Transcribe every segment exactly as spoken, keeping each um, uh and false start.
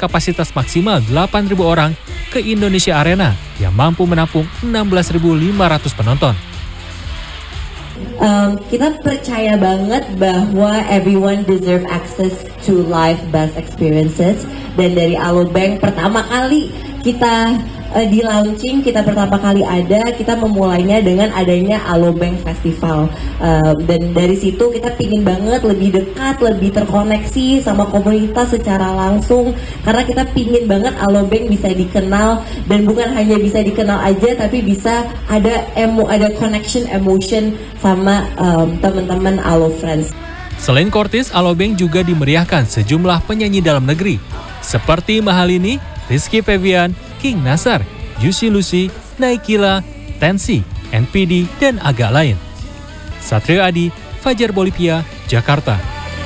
kapasitas maksimal delapan ribu orang ke Indonesia Arena yang mampu menampung enam belas ribu lima ratus penonton. Um, kita percaya banget bahwa everyone deserve access to live best experiences, dan dari Alobank pertama kali kita uh, di launching, kita pertama kali ada, kita memulainya dengan adanya Alobank Festival, uh, dan dari situ kita pingin banget lebih dekat, lebih terkoneksi sama komunitas secara langsung, karena kita pingin banget Alobank bisa dikenal, dan bukan hanya bisa dikenal aja, tapi bisa ada emo, ada connection, emotion sama um, teman-teman Alo Friends. Selain Kortis, Alobank juga dimeriahkan sejumlah penyanyi dalam negeri seperti Mahalini, Rizky Febian, King Nasar, Juicy Lucy, Naikila, Tensi, N P D, dan agak lain. Satrio Adi, Fajar Bolivia, Jakarta.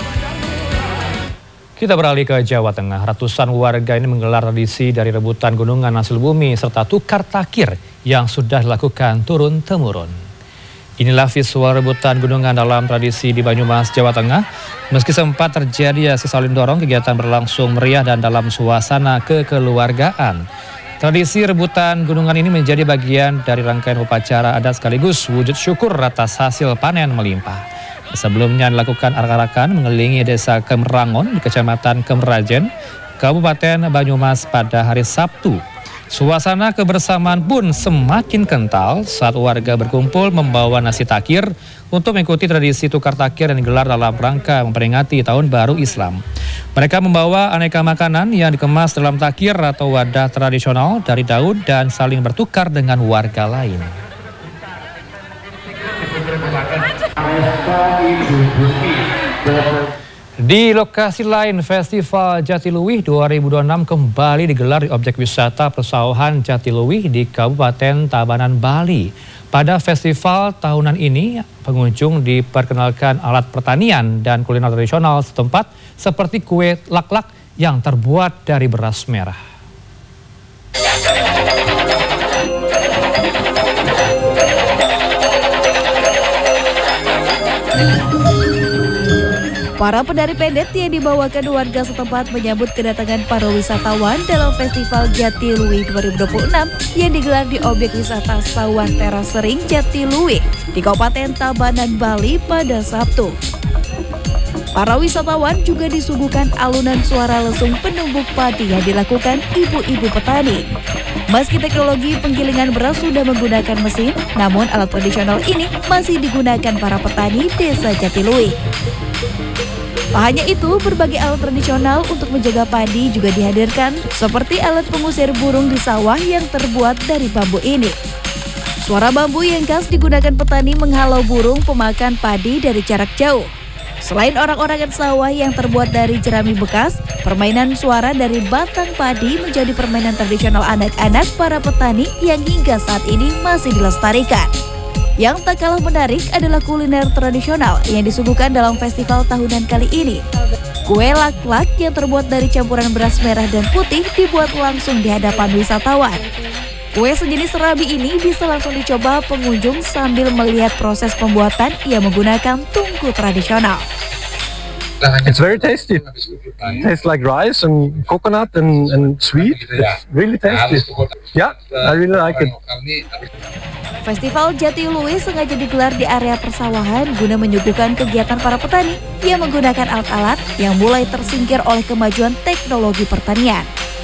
Kita beralih ke Jawa Tengah. Ratusan warga ini menggelar tradisi dari rebutan gunungan hasil bumi serta tukar takir yang sudah dilakukan turun-temurun. Inilah visual rebutan gunungan dalam tradisi di Banyumas, Jawa Tengah. Meski sempat terjadi aksi saling dorong, kegiatan berlangsung meriah dan dalam suasana kekeluargaan. Tradisi rebutan gunungan ini menjadi bagian dari rangkaian upacara adat sekaligus wujud syukur atas hasil panen melimpah. Sebelumnya dilakukan arak-arakan mengelilingi desa Kemerangon di Kecamatan Kemerajen, Kabupaten Banyumas pada hari Sabtu. Suasana kebersamaan pun semakin kental saat warga berkumpul membawa nasi takir untuk mengikuti tradisi tukar takir yang digelar dalam rangka memperingati Tahun Baru Islam. Mereka membawa aneka makanan yang dikemas dalam takir atau wadah tradisional dari daun dan saling bertukar dengan warga lain. Di lokasi lain, Festival Jatiluwih dua ribu dua puluh enam kembali digelar di objek wisata persawahan Jatiluwih di Kabupaten Tabanan, Bali. Pada festival tahunan ini, pengunjung diperkenalkan alat pertanian dan kuliner tradisional setempat seperti kue lak-lak yang terbuat dari beras merah. Para penari pendet yang dibawakan warga setempat menyambut kedatangan para wisatawan dalam Festival Jatiluwih dua ribu dua puluh enam yang digelar di objek wisata Sawah Teras Sering Jatiluwih di Kabupaten Tabanan, Bali pada Sabtu. Para wisatawan juga disuguhkan alunan suara lesung penumbuk padi yang dilakukan ibu-ibu petani. Meski teknologi penggilingan beras sudah menggunakan mesin, namun alat tradisional ini masih digunakan para petani desa Jatiluwih. Tak hanya itu, berbagai alat tradisional untuk menjaga padi juga dihadirkan, seperti alat pengusir burung di sawah yang terbuat dari bambu ini. Suara bambu yang khas digunakan petani menghalau burung pemakan padi dari jarak jauh. Selain orang-orangan sawah yang terbuat dari jerami bekas, permainan suara dari batang padi menjadi permainan tradisional anak-anak para petani yang hingga saat ini masih dilestarikan. Yang tak kalah menarik adalah kuliner tradisional yang disuguhkan dalam festival tahunan kali ini. Kue lak-lak yang terbuat dari campuran beras merah dan putih dibuat langsung di hadapan wisatawan. Kue sejenis serabi ini bisa langsung dicoba pengunjung sambil melihat proses pembuatan yang menggunakan tungku tradisional. It's very tasty. It tastes like rice and coconut and, and sweet. It's really tasty. Yeah, I really like it. Festival Jatiluwih sengaja digelar di area persawahan guna menyuguhkan kegiatan para petani yang menggunakan alat-alat yang mulai tersingkir oleh kemajuan teknologi pertanian.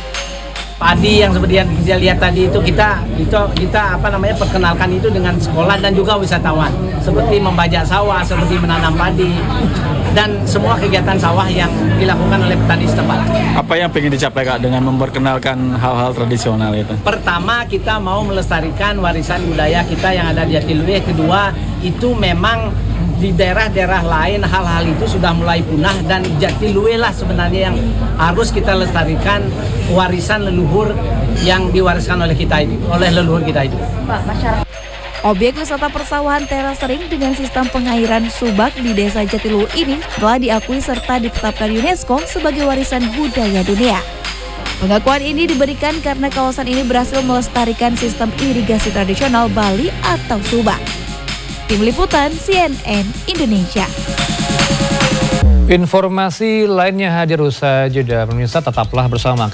Padi yang seperti yang kita lihat tadi itu kita itu kita apa namanya perkenalkan itu dengan sekolah dan juga wisatawan, seperti membajak sawah, seperti menanam padi dan semua kegiatan sawah yang dilakukan oleh petani setempat. Apa yang ingin dicapai Kak dengan memperkenalkan hal-hal tradisional itu? Pertama, kita mau melestarikan warisan budaya kita yang ada di Jatiluwih. Kedua, itu memang di daerah-daerah lain hal-hal itu sudah mulai punah, dan Jatiluwih lah sebenarnya yang harus kita lestarikan warisan leluhur yang diwariskan oleh kita itu, oleh leluhur kita itu. Objek wisata persawahan Teras Sering dengan sistem pengairan subak di desa Jatiluwih ini telah diakui serta ditetapkan UNESCO sebagai warisan budaya dunia. Pengakuan ini diberikan karena kawasan ini berhasil melestarikan sistem irigasi tradisional Bali atau subak. Tim Liputan C N N Indonesia. Informasi lainnya hadir usai jeda, pemirsa tetaplah bersama kami.